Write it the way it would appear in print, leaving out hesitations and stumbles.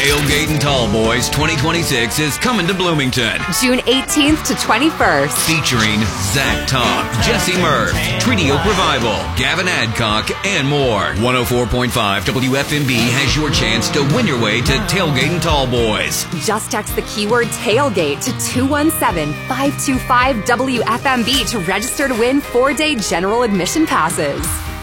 Tailgating Tall Boys 2026 is coming to Bloomington. June 18th to 21st. Featuring Zach Top, Jesse Murph, Treaty Oak Revival, Gavin Adcock, and more. 104.5 WFMB has your chance to win your way to Tailgating Tall Boys. Just text the keyword tailgate to 217-525-WFMB to register to win 4-day general admission passes.